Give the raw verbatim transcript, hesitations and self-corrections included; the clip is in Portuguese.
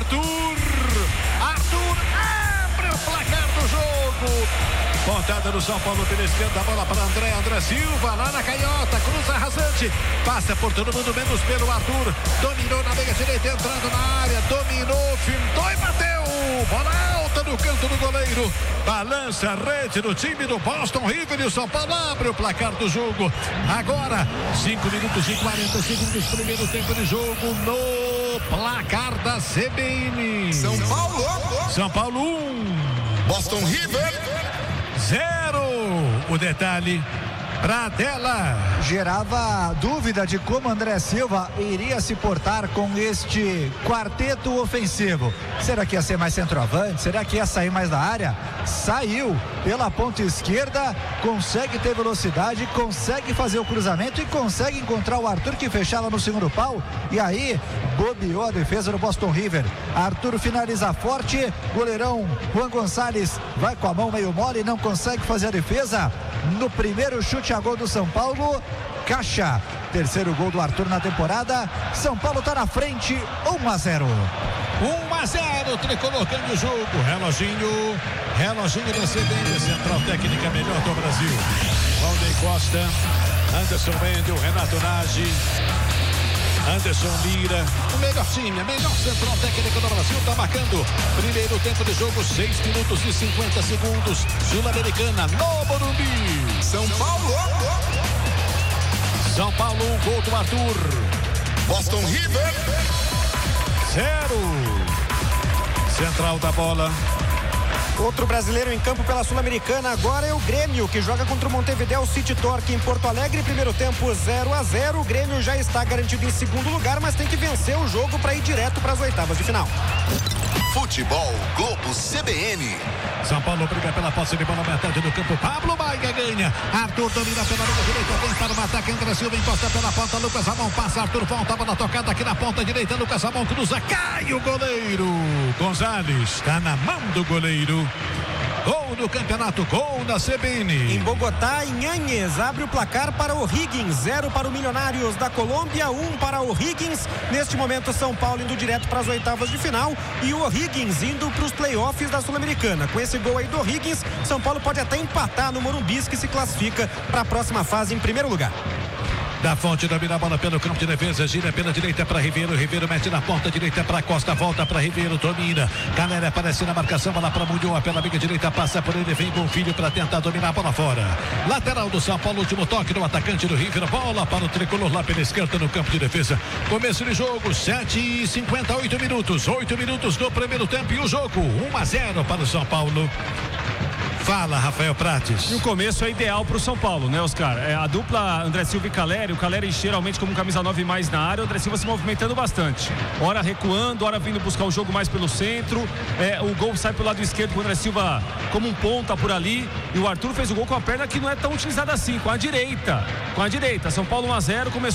Arthur. Arthur abre o placar do jogo. Pontada do São Paulo pela esquerda, a bola para André, André Silva, lá na canhota, cruza rasante, passa por todo mundo, menos pelo Arthur, dominou na meia direita, entrando na área, dominou, fintou e bateu, bola alta no canto do goleiro, balança a rede do time do Boston River e o São Paulo abre o placar do jogo. Agora, cinco minutos e quarenta segundos, primeiro tempo de jogo no placar da C B N. São Paulo, São Paulo um, Boston River zero. O detalhe para a tela. Gerava dúvida de como André Silva iria se portar com este quarteto ofensivo. Será que ia ser mais centroavante? Será que ia sair mais da área? Saiu pela ponta esquerda, consegue ter velocidade, consegue fazer o cruzamento e consegue encontrar o Arthur, que fechava no segundo pau, e aí bobeou a defesa do Boston River. Arthur finaliza forte, goleirão Juan Gonçalves vai com a mão meio mole e não consegue fazer a defesa. No primeiro chute a gol do São Paulo, caixa. Terceiro gol do Arthur na temporada. São Paulo está na frente, um a zero. um a zero, tricolor ganha o jogo. Reloginho, reloginho da C B N, central técnica melhor do Brasil. Valdeir Costa, Anderson Wendel, Renato Nagy, Anderson Lira, o melhor time, a melhor central técnica do Brasil, está marcando primeiro tempo de jogo, seis minutos e cinquenta segundos, Sul-Americana, no Morumbi. São Paulo, São Paulo, um gol do Arthur. Boston River zero. Central da bola. Outro brasileiro em campo pela Sul-Americana agora é o Grêmio, que joga contra o Montevideo City Torque em Porto Alegre. Primeiro tempo zero a zero. O Grêmio já está garantido em segundo lugar, mas tem que vencer o jogo para ir direto para as oitavas de final. Futebol Globo C B N. São Paulo briga pela posse de bola, metade do campo. Pablo Maia ganha. Arthur domina pela mão direita, tenta no ataque. André Silva encosta pela ponta. Lucas Ramon passa. Arthur volta, bola tocada aqui na ponta direita. Lucas Ramon cruza, cai o goleiro. Gonzalez está na mão do goleiro. Gol do campeonato, gol da C B N. Em Bogotá, Inhanhes abre o placar para o Higgins, zero para o Milionários da Colômbia, um para o Higgins. Neste momento, São Paulo indo direto para as oitavas de final e o Higgins indo para os playoffs da Sul-Americana. Com esse gol aí do Higgins, São Paulo pode até empatar no Morumbi, que se classifica para a próxima fase em primeiro lugar. Da Fonte domina a bola pelo campo de defesa, gira pela direita para Ribeiro, Ribeiro mete na ponta direita para Costa, volta para Ribeiro, domina, Galera aparece na marcação, bola para Munhoz, pela amiga direita, passa por ele, vem com o filho para tentar dominar a bola fora. Lateral do São Paulo, último toque do atacante do River, bola para o tricolor lá pela esquerda no campo de defesa. Começo de jogo, sete e cinquenta e oito minutos, oito minutos do primeiro tempo e o jogo, um a zero para o São Paulo. Fala, Rafael Prates. E o começo é ideal para o São Paulo, né, Oscar? É, a dupla André Silva e Caleri, o Caleri geralmente como camisa nove mais na área, o André Silva se movimentando bastante. Ora recuando, ora vindo buscar o jogo mais pelo centro. É, o gol sai pelo lado esquerdo com o André Silva como um ponta por ali. E o Arthur fez o gol com a perna que não é tão utilizada assim, com a direita. Com a direita. São Paulo um a zero, começou